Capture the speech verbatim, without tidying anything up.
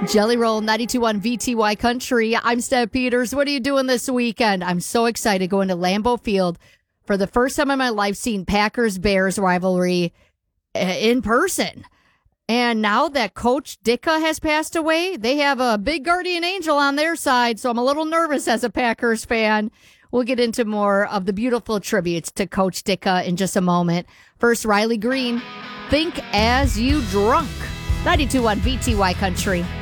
Jelly Roll ninety-two point one V T Y Country. I'm Steph Peters. What are you doing this weekend? I'm so excited going to Lambeau Field for the first time in my life seeing Packers-Bears rivalry in person. And now that Coach Ditka has passed away, they have a big guardian angel on their side, so I'm a little nervous as a Packers fan. We'll get into more of the beautiful tributes to Coach Ditka in just a moment. First, Riley Green, Think As You Drunk. ninety-two point one V T Y Country.